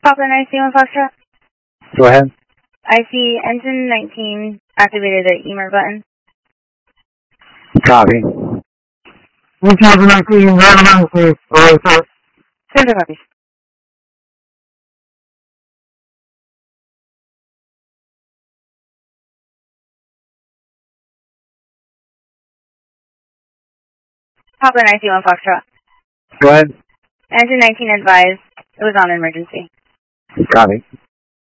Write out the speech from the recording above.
Papa 9C1 Foxtrot. Go ahead. I see engine 19 activated the EMER button. Copy. Engine 19, Center copies. Papa 9C1 Foxtrot. Go ahead. Engine 19 advised it was on emergency. Copy.